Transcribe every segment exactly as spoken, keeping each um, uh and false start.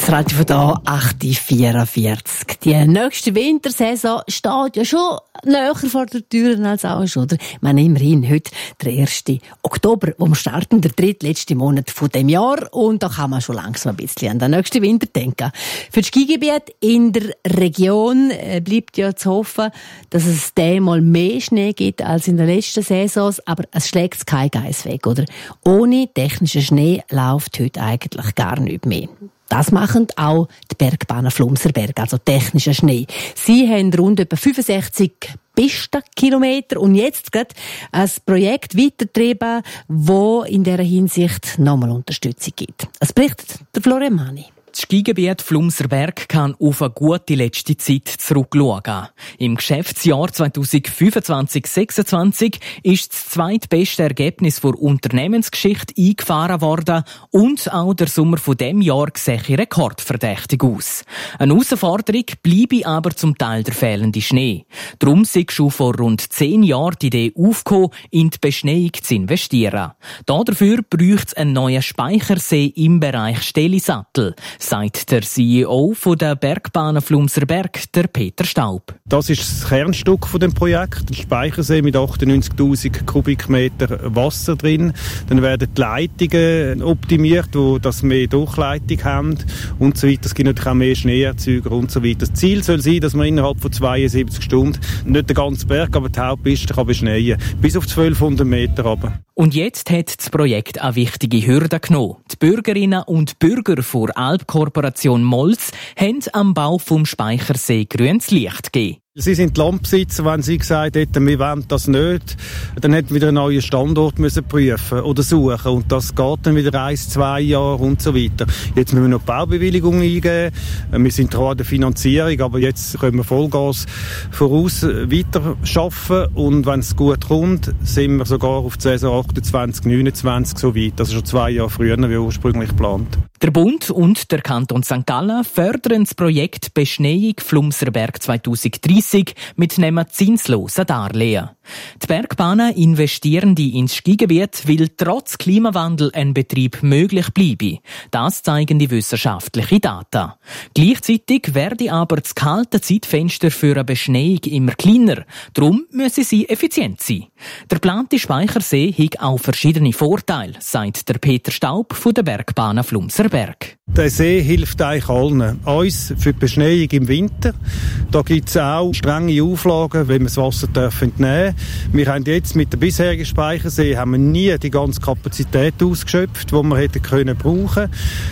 Das Radio von da, acht Uhr vierundvierzig. Die nächste Wintersaison steht ja schon näher vor der Tür als auch schon, oder? Ich meine, immerhin heute der erste Oktober, wo wir starten, der drittletzte Monat von dem Jahr. Und da kann man schon langsam ein bisschen an den nächsten Winter denken. Für das Skigebiet in der Region bleibt ja zu hoffen, dass es diesmal mehr Schnee gibt als in den letzten Saisons. Aber es schlägt kein Geiss weg, oder? Ohne technischen Schnee läuft heute eigentlich gar nichts mehr. Das machen auch die Bergbahnen Flumserberg, also technischer Schnee. Sie haben rund etwa fünfundsechzig Pistenkilometer und jetzt gerade ein Projekt weitergetrieben, das in dieser Hinsicht nochmal Unterstützung gibt. Es berichtet der Florian Mani. Das Skigebiet Flumserberg kann auf eine gute letzte Zeit zurückschauen. Im Geschäftsjahr zweitausendfünfundzwanzig sechsundzwanzig ist das zweitbeste Ergebnis der Unternehmensgeschichte eingefahren worden und auch der Sommer von diesem Jahr sieht rekordverdächtig aus. Eine Herausforderung bleibe aber zum Teil der fehlende Schnee. Darum ist schon vor rund zehn Jahren die Idee aufgekommen, in die Beschneiung zu investieren. Dafür braucht es einen neuen Speichersee im Bereich Stellisattel, sagt der C E O der Bergbahnen Flumserberg, der Peter Staub. Das ist das Kernstück von dem Projekt. Ein Speichersee mit achtundneunzigtausend Kubikmeter Wasser drin. Dann werden die Leitungen optimiert, die das mehr Durchleitung haben und so weiter. Es gibt natürlich auch mehr Schneeerzeuger und so weiter. Das Ziel soll sein, dass man innerhalb von zweiundsiebzig Stunden nicht den ganzen Berg, aber die Hauptpiste kann beschneien. Bis auf zwölfhundert Meter runter. Und jetzt hat das Projekt eine wichtige Hürde genommen. Die Bürgerinnen und Bürger der Alpkorporation Molz haben am Bau vom Speichersee grünes Licht gegeben. Sie sind Landbesitzer, wenn Sie gesagt hätten, wir wollen das nicht, dann hätten wir wieder einen neuen Standort müssen prüfen oder suchen. Und das geht dann wieder ein, zwei Jahre und so weiter. Jetzt müssen wir noch die Baubewilligung eingeben. Wir sind dran an der Finanzierung, aber jetzt können wir Vollgas voraus weiter arbeiten. Und wenn es gut kommt, sind wir sogar auf die Saison achtundzwanzig neunundzwanzig so weit. Das ist schon zwei Jahre früher, wie ursprünglich geplant. Der Bund und der Kanton Sankt Gallen fördern das Projekt Beschneiung Flumserberg zweitausenddreissig mit einem zinslosen Darlehen. Die Bergbahnen investieren die ins Skigebiet, weil trotz Klimawandel ein Betrieb möglich bleibe. Das zeigen die wissenschaftlichen Daten. Gleichzeitig werde aber das kalte Zeitfenster für eine Beschneiung immer kleiner. Darum müssen sie effizient sein. Der geplante Speichersee hat auch verschiedene Vorteile, sagt der Peter Staub von der Bergbahnen Flumserberg. Der See hilft eigentlich allen. Uns für die Beschneiung im Winter. Da gibt es auch strenge Auflagen, wenn wir das Wasser entnehmen dürfen. Wir haben jetzt mit dem bisherigen Speichersee haben wir nie die ganze Kapazität ausgeschöpft, die wir hätten können brauchen.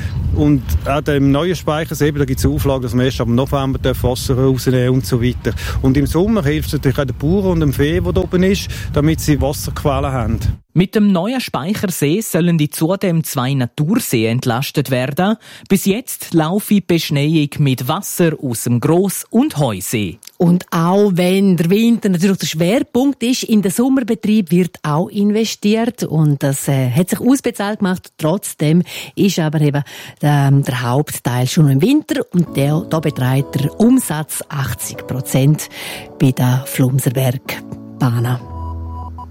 Und auch dem neuen Speichersee, da gibt es Auflagen, dass wir erst ab November Wasser rausnehmen und so weiter. Und im Sommer hilft es natürlich auch den Bauern und dem Vieh, der da oben ist, damit sie Wasserquellen haben. Mit dem neuen Speichersee sollen die zudem zwei Naturseen entlastet werden. Bis jetzt laufe die Beschneiung mit Wasser aus dem Gross- und Heusee. Und auch wenn der Winter natürlich der Schwerpunkt ist, in den Sommerbetrieb wird auch investiert und das äh, hat sich ausbezahlt gemacht. Trotzdem ist aber eben ähm, der Hauptteil schon im Winter und der, da beträgt der Umsatz achtzig Prozent bei der Flumserberg Bahnen.